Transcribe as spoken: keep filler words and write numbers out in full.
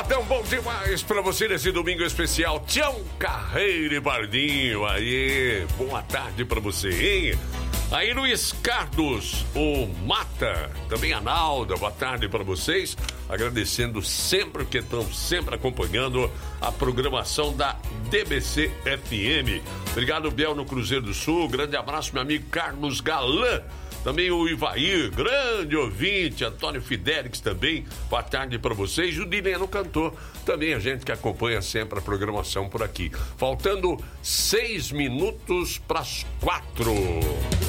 Modão bom demais pra você nesse domingo especial. Tião Carreiro e Bardinho. Aí, boa tarde pra você, hein? Aí, Luiz Carlos, o Mata, também a Nalda, boa tarde pra vocês. Agradecendo sempre que estão sempre acompanhando a programação da D B C F M. Obrigado, Biel, no Cruzeiro do Sul. Grande abraço, meu amigo Carlos Galan. Também o Ivair, grande ouvinte, Antônio Fidelix também, boa tarde para vocês. O Dineno Cantor, também a gente que acompanha sempre a programação por aqui. Faltando seis minutos para as quatro.